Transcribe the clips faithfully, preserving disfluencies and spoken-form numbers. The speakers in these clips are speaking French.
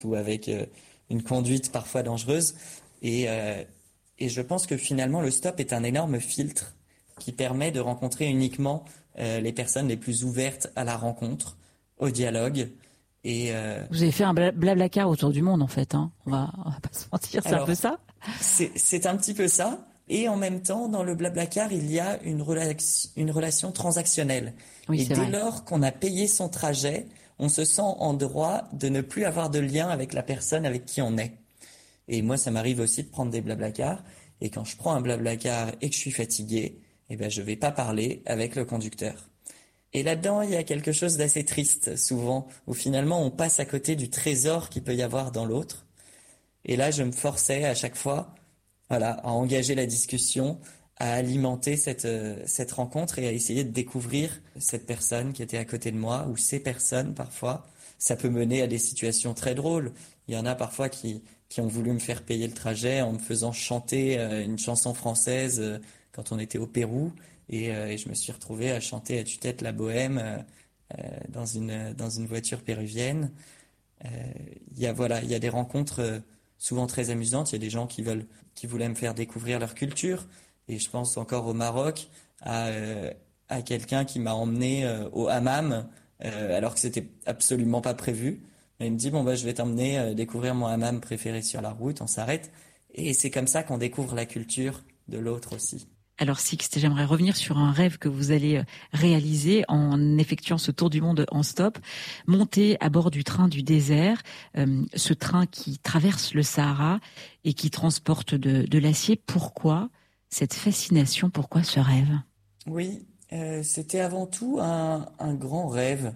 ou avec euh, une conduite parfois dangereuse. Et, euh, et je pense que finalement, le stop est un énorme filtre qui permet de rencontrer uniquement euh, les personnes les plus ouvertes à la rencontre, au dialogue. Et euh, Vous avez fait un bla- blablacar autour du monde, en fait. Hein. On va, on va pas se mentir, c'est un peu alors, ça. c'est, c'est un petit peu ça. Et en même temps, dans le Blablacar, il y a une, relax- une relation transactionnelle. Oui, Et c'est dès vrai. lors qu'on a payé son trajet, on se sent en droit de ne plus avoir de lien avec la personne avec qui on est. Et moi, ça m'arrive aussi de prendre des Blablacar. Et quand je prends un Blablacar et que je suis fatigué, eh ben, je vais pas parler avec le conducteur. Et là-dedans, il y a quelque chose d'assez triste, souvent, où finalement, on passe à côté du trésor qu'il peut y avoir dans l'autre. Et là, je me forçais à chaque fois, voilà, à engager la discussion, à alimenter cette, euh, cette rencontre et à essayer de découvrir cette personne qui était à côté de moi, ou ces personnes parfois. Ça peut mener à des situations très drôles. Il y en a parfois qui, qui ont voulu me faire payer le trajet en me faisant chanter euh, une chanson française euh, quand on était au Pérou. Et, euh, et je me suis retrouvé à chanter à tue-tête la bohème euh, euh, dans une, dans une voiture péruvienne. Euh, Il y a voilà, il y a des rencontres euh, souvent très amusantes. Il y a des gens qui veulent, qui voulaient me faire découvrir leur culture. Et je pense encore au Maroc à euh, à quelqu'un qui m'a emmené euh, au hammam euh, alors que c'était absolument pas prévu. Mais il me dit bon bah je vais t'emmener euh, découvrir mon hammam préféré sur la route. On s'arrête et c'est comme ça qu'on découvre la culture de l'autre aussi. Alors Sixte, j'aimerais revenir sur un rêve que vous allez euh, réaliser en effectuant ce tour du monde en stop. Monter à bord du train du désert, euh, ce train qui traverse le Sahara et qui transporte de, de l'acier. Pourquoi cette fascination? Pourquoi ce rêve? Oui, euh, c'était avant tout un, un grand rêve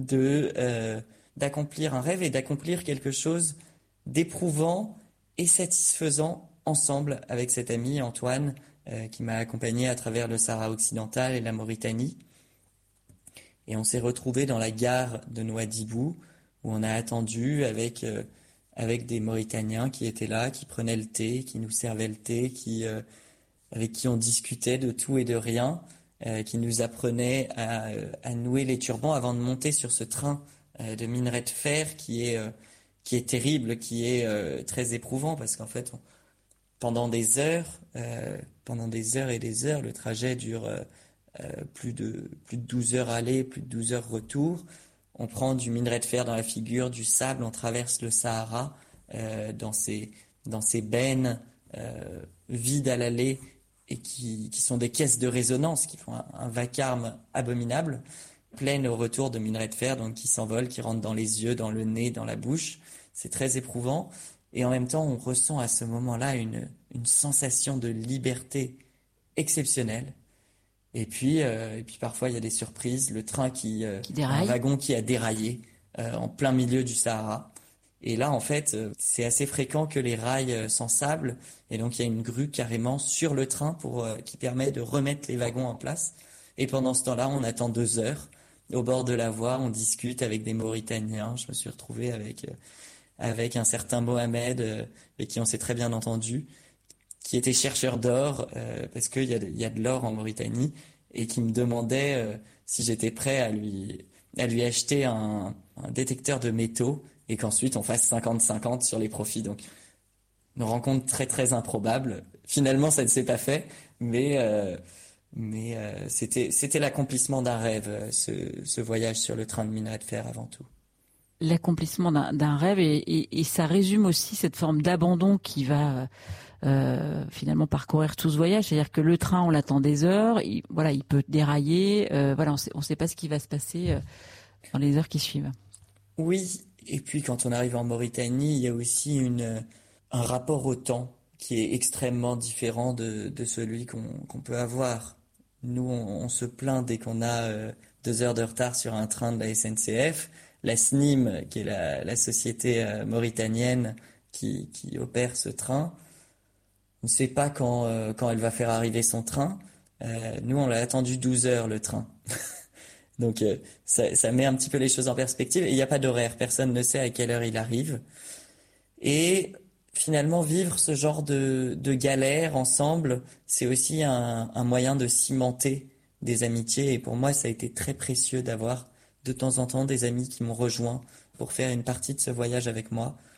de euh, d'accomplir un rêve et d'accomplir quelque chose d'éprouvant et satisfaisant ensemble avec cet ami Antoine euh, qui m'a accompagné à travers le Sahara occidental et la Mauritanie. Et on s'est retrouvé dans la gare de Nouadhibou où on a attendu avec euh, avec des Mauritaniens qui étaient là, qui prenaient le thé, qui nous servaient le thé, qui euh, avec qui on discutait de tout et de rien, euh, qui nous apprenait à, euh, à nouer les turbans avant de monter sur ce train euh, de minerai de fer qui est, euh, qui est terrible, qui est euh, très éprouvant parce qu'en fait, on- pendant des heures, euh, pendant des heures et des heures, le trajet dure euh, euh, plus de, plus de douze heures aller, plus de douze heures retour. On prend du minerai de fer dans la figure, du sable, on traverse le Sahara euh, dans ces, dans ces bennes euh, vides à l'aller et qui, qui sont des caisses de résonance, qui font un, un vacarme abominable, pleines au retour de minerai de fer, donc qui s'envolent, qui rentrent dans les yeux, dans le nez, dans la bouche. C'est très éprouvant. Et en même temps, on ressent à ce moment-là une, une sensation de liberté exceptionnelle. Et puis, euh, et puis parfois, il y a des surprises. Le train qui, euh, Qui il y a un déraille? wagon qui a déraillé euh, en plein milieu du Sahara. Et là, en fait, euh, c'est assez fréquent que les rails euh, s'ensablent. Et donc, il y a une grue carrément sur le train pour euh, qui permet de remettre les wagons en place. Et pendant ce temps-là, on attend deux heures au bord de la voie. On discute avec des Mauritaniens. Je me suis retrouvé avec euh, avec un certain Mohamed, euh, avec qui on s'est très bien entendu, qui était chercheur d'or, euh, parce qu'il y a de, il y a de l'or en Mauritanie, et qui me demandait euh, si j'étais prêt à lui, à lui acheter un, un détecteur de métaux, et qu'ensuite on fasse cinquante cinquante sur les profits. Donc, une rencontre très très improbable. Finalement, ça ne s'est pas fait, mais, euh, mais euh, c'était, c'était l'accomplissement d'un rêve, euh, ce, ce voyage sur le train de minerai de fer avant tout. L'accomplissement d'un d'un rêve et, et, et ça résume aussi cette forme d'abandon qui va euh, finalement parcourir tout ce voyage. C'est-à-dire que le train, on l'attend des heures, il, voilà, il peut dérailler, euh, voilà, on sait, on sait pas ce qui va se passer euh, dans les heures qui suivent. Oui, et puis quand on arrive en Mauritanie, il y a aussi une, un rapport au temps qui est extrêmement différent de, de celui qu'on qu'on peut avoir. Nous, on, on se plaint dès qu'on a euh, deux heures de retard sur un train de la S N C F. La S N I M, qui est la, la société euh, mauritanienne qui, qui opère ce train, on ne sait pas quand, euh, quand elle va faire arriver son train. Euh, nous, on l'a attendu douze heures, le train. Donc euh, ça, ça met un petit peu les choses en perspective. Et il n'y a pas d'horaire, personne ne sait à quelle heure il arrive. Et finalement, vivre ce genre de, de galère ensemble, c'est aussi un, un moyen de cimenter des amitiés. Et pour moi, ça a été très précieux d'avoir de temps en temps des amis qui m'ont rejoint pour faire une partie de ce voyage avec moi.